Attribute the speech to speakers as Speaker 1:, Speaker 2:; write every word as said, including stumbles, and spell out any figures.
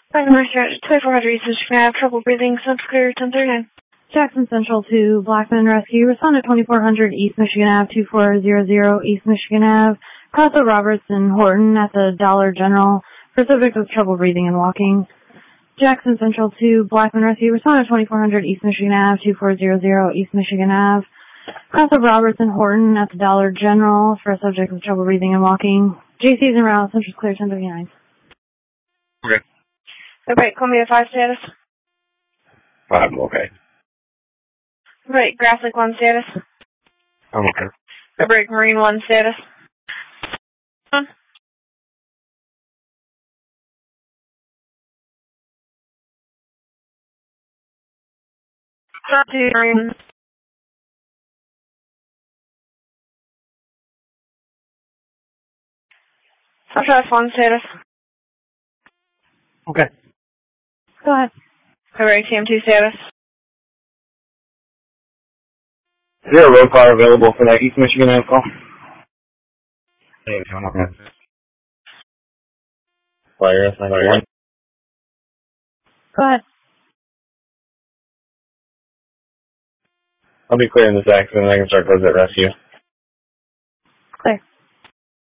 Speaker 1: Flight number twenty-four hundred East Michigan Ave, trouble breathing, subs clear, ten thirty-nine.
Speaker 2: Jackson Central to Blackman Rescue. Respond to twenty-four hundred East Michigan Ave, two four zero zero East Michigan Ave. Crossroad Roberts and Horton at the Dollar General for subject with trouble breathing and walking. Jackson Central to Blackman Rescue. Respond to twenty-four hundred East Michigan Ave, two four zero zero East Michigan Ave. Crossroad Roberts and Horton at the Dollar General for a subject with trouble breathing and walking. J C's and route, Central clear, ten thirty-nine.
Speaker 3: Okay.
Speaker 1: Right, Columbia five status.
Speaker 3: I'm okay.
Speaker 1: Right, Graphic one status.
Speaker 3: I'm okay.
Speaker 1: Right, Marine one status. Huh? To Marine. Southwest one status.
Speaker 3: Okay.
Speaker 2: Go ahead.
Speaker 1: Right, T M two status.
Speaker 3: Is there a road car available for that East Michigan Ave call? Hey, I'm okay. Fire S ninety-one.
Speaker 2: Go ahead.
Speaker 3: I'll be clearing this accident and I can start closing at rescue.